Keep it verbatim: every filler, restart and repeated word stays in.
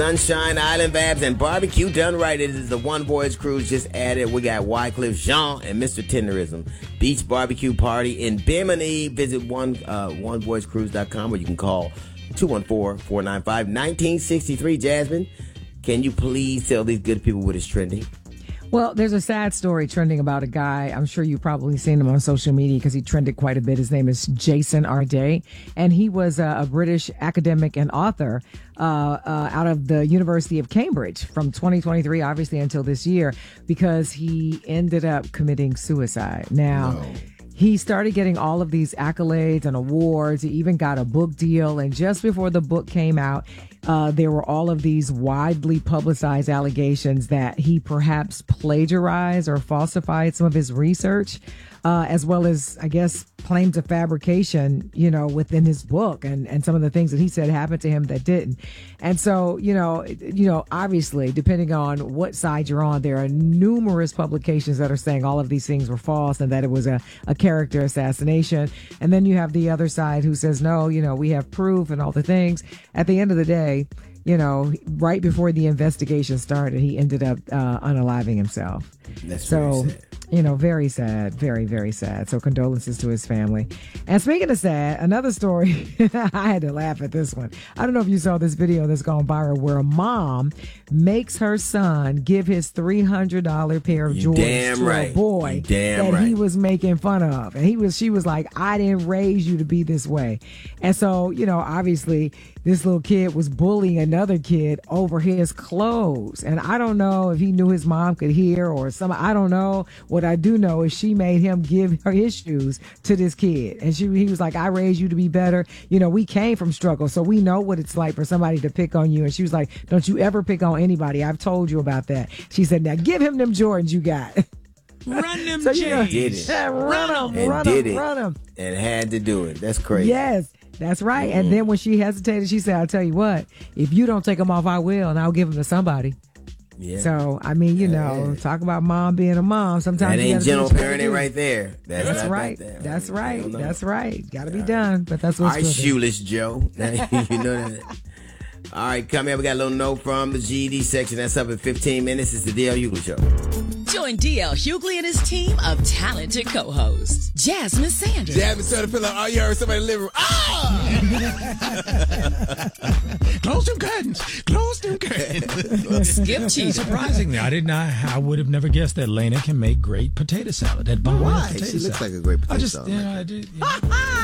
Sunshine Island Vibes and Barbecue done right. It is the One Voyage Cruise just added. We got Wycliffe Jean and Mister Tenderism. Beach Barbecue Party in Bimini. Visit one, uh, one voyage cruise dot com or you can call two one four, four nine five, one nine six three. Jasmine, can you please tell these good people what is trending? Well, there's a sad story trending about a guy. I'm sure you've probably seen him on social media because he trended quite a bit. His name is Jason Arday, and he was a, a British academic and author uh, uh, out of the University of Cambridge from twenty twenty-three, obviously, until this year, because he ended up committing suicide. Now, no. He started getting all of these accolades and awards. He even got a book deal. And just before the book came out, uh, there were all of these widely publicized allegations that he perhaps plagiarized or falsified some of his research, uh, as well as, I guess, claims of fabrication, you know, within his book and, and some of the things that he said happened to him that didn't. And so, you know, you know, obviously, depending on what side you're on, there are numerous publications that are saying all of these things were false and that it was a, a character assassination. And then you have the other side who says, no, you know, we have proof and all the things. At the end of the day, you know, right before the investigation started, he ended up uh, unaliving himself. That's so, very sad. You know, very sad, very, very sad. So condolences to his family. And speaking of sad, another story, I had to laugh at this one. I don't know if you saw this video that's gone viral where a mom makes her son give his three hundred dollars pair of You Jordans damn to right. a boy You damn that right. he was making fun of. And he was, she was like, I didn't raise you to be this way. And so, you know, obviously this little kid was bullying another kid over his clothes. And I don't know if he knew his mom could hear or some, I don't know. What I do know is she made him give her his shoes to this kid. And she, he was like, I raised you to be better. You know, we came from struggle, so we know what it's like for somebody to pick on you. And she was like, don't you ever pick on anybody. I've told you about that. She said, now give him them Jordans you got. Run them so, J's. you know, Did it. yeah, run them, And run did them, it. run them. And had to do it. That's crazy. Yes, that's right. Mm-hmm. And then when she hesitated, she said, I'll tell you what, if you don't take them off, I will, and I'll give them to somebody. Yeah. So, I mean, you Yeah, know, yeah. talk about mom being a mom. Sometimes That you ain't gotta do gentle what you gotta parenting do. right there. That's, That's not right. That That's I right. don't know. That's right. Got to be done. But that's All what's right, good. shoeless Joe. You know that. All right, coming up, we got a little note from the G E D section. That's up in fifteen minutes. It's the D L Hughley Show. Join D L Hughley and his team of talented co-hosts. Jasmine Sanders. Jasmine started to feel like, oh, you heard somebody in the living room. Ah! Close them curtains. Close them curtains. Skip Cheetah. Surprisingly, I didn't. I, I would have never guessed that Lena can make great potato salad. That bomb Why? potato She looks salad. like a great potato I just, salad. you know, I did. You know.